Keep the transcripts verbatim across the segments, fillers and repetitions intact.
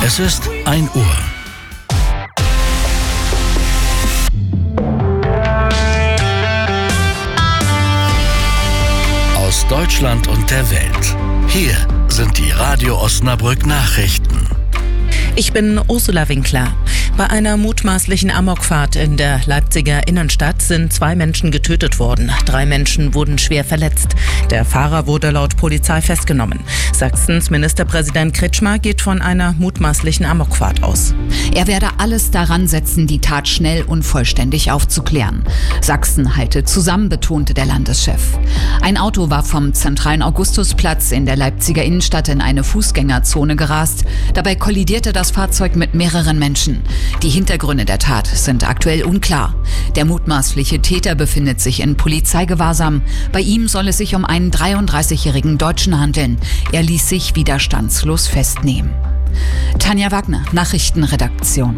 Es ist ein Uhr. Aus Deutschland und der Welt. Hier sind die Radio Osnabrück Nachrichten. Ich bin Ursula Winkler. Bei einer mutmaßlichen Amokfahrt in der Leipziger Innenstadt sind zwei Menschen getötet worden. Drei Menschen wurden schwer verletzt. Der Fahrer wurde laut Polizei festgenommen. Sachsens Ministerpräsident Kretschmer geht von einer mutmaßlichen Amokfahrt aus. Er werde alles daran setzen, die Tat schnell und vollständig aufzuklären. Sachsen halte zusammen, betonte der Landeschef. Ein Auto war vom zentralen Augustusplatz in der Leipziger Innenstadt in eine Fußgängerzone gerast. Dabei kollidierte das Fahrzeug mit mehreren Menschen. Die Hintergründe der Tat sind aktuell unklar. Der mutmaßliche Täter befindet sich in Polizeigewahrsam. Bei ihm soll es sich um einen dreiunddreißigjährigen Deutschen handeln. Er ließ sich widerstandslos festnehmen. Tanja Wagner, Nachrichtenredaktion.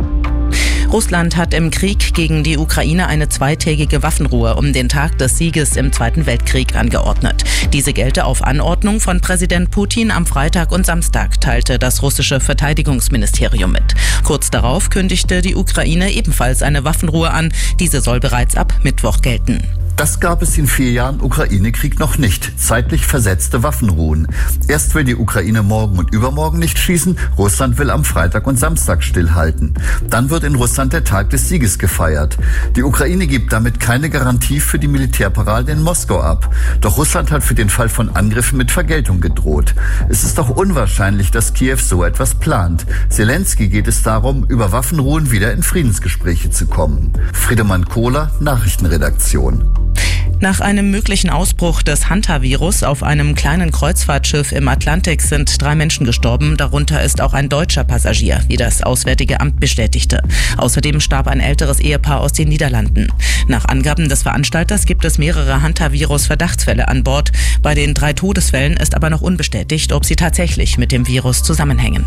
Russland hat im Krieg gegen die Ukraine eine zweitägige Waffenruhe um den Tag des Sieges im Zweiten Weltkrieg angeordnet. Diese gelte auf Anordnung von Präsident Putin am Freitag und Samstag, teilte das russische Verteidigungsministerium mit. Kurz darauf kündigte die Ukraine ebenfalls eine Waffenruhe an. Diese soll bereits ab Mittwoch gelten. Das gab es in vier Jahren Ukraine-Krieg noch nicht. Zeitlich versetzte Waffenruhen. Erst will die Ukraine morgen und übermorgen nicht schießen. Russland will am Freitag und Samstag stillhalten. Dann wird in Russland der Tag des Sieges gefeiert. Die Ukraine gibt damit keine Garantie für die Militärparade in Moskau ab. Doch Russland hat für den Fall von Angriffen mit Vergeltung gedroht. Es ist doch unwahrscheinlich, dass Kiew so etwas plant. Zelensky geht es darum, über Waffenruhen wieder in Friedensgespräche zu kommen. Friedemann Kohler, Nachrichtenredaktion. Nach einem möglichen Ausbruch des Hantavirus auf einem kleinen Kreuzfahrtschiff im Atlantik sind drei Menschen gestorben. Darunter ist auch ein deutscher Passagier, wie das Auswärtige Amt bestätigte. Außerdem starb ein älteres Ehepaar aus den Niederlanden. Nach Angaben des Veranstalters gibt es mehrere Hantavirus-Verdachtsfälle an Bord. Bei den drei Todesfällen ist aber noch unbestätigt, ob sie tatsächlich mit dem Virus zusammenhängen.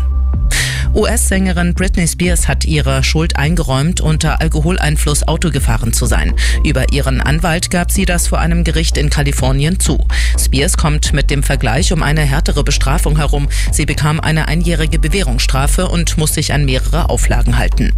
U S-Sängerin Britney Spears hat ihre Schuld eingeräumt, unter Alkoholeinfluss Auto gefahren zu sein. Über ihren Anwalt gab sie das vor einem Gericht in Kalifornien zu. Spears kommt mit dem Vergleich um eine härtere Bestrafung herum. Sie bekam eine einjährige Bewährungsstrafe und muss sich an mehrere Auflagen halten.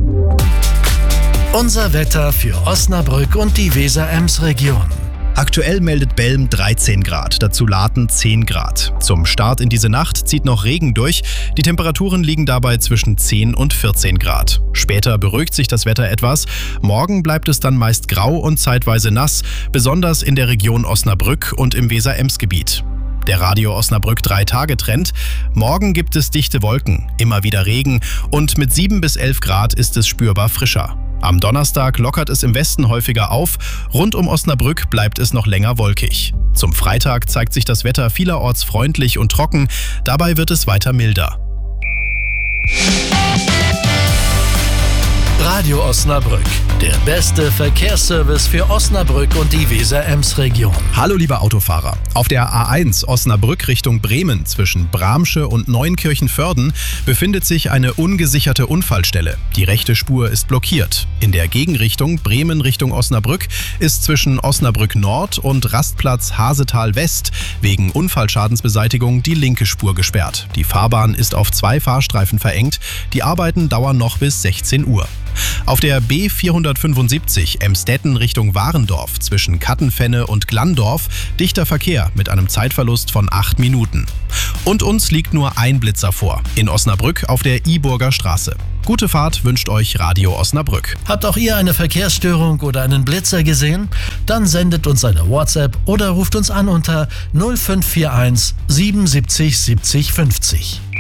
Unser Wetter für Osnabrück und die Weser-Ems-Region. Aktuell meldet Belm dreizehn Grad, dazu Laten zehn Grad. Zum Start in diese Nacht zieht noch Regen durch. Die Temperaturen liegen dabei zwischen zehn und vierzehn Grad. Später beruhigt sich das Wetter etwas. Morgen bleibt es dann meist grau und zeitweise nass, besonders in der Region Osnabrück und im Weser-Ems-Gebiet. Der Radio Osnabrück drei Tage Trend. Morgen gibt es dichte Wolken, immer wieder Regen und mit sieben bis elf Grad ist es spürbar frischer. Am Donnerstag lockert es im Westen häufiger auf, rund um Osnabrück bleibt es noch länger wolkig. Zum Freitag zeigt sich das Wetter vielerorts freundlich und trocken, dabei wird es weiter milder. Radio Osnabrück, der beste Verkehrsservice für Osnabrück und die Weser-Ems-Region. Hallo liebe Autofahrer. Auf der A eins Osnabrück Richtung Bremen zwischen Bramsche und Neunkirchen-Vörden befindet sich eine ungesicherte Unfallstelle. Die rechte Spur ist blockiert. In der Gegenrichtung Bremen Richtung Osnabrück ist zwischen Osnabrück Nord und Rastplatz Hasetal West wegen Unfallschadensbeseitigung die linke Spur gesperrt. Die Fahrbahn ist auf zwei Fahrstreifen verengt. Die Arbeiten dauern noch bis sechzehn Uhr. Auf der B vierhundertfünfundsiebzig Emstetten Richtung Warendorf zwischen Kattenfenne und Glandorf dichter Verkehr mit einem Zeitverlust von acht Minuten. Und uns liegt nur ein Blitzer vor, in Osnabrück auf der Iburger Straße. Gute Fahrt wünscht euch Radio Osnabrück. Habt auch ihr eine Verkehrsstörung oder einen Blitzer gesehen? Dann sendet uns eine WhatsApp oder ruft uns an unter null fünf vier eins siebenundsiebzig siebzig fünfzig.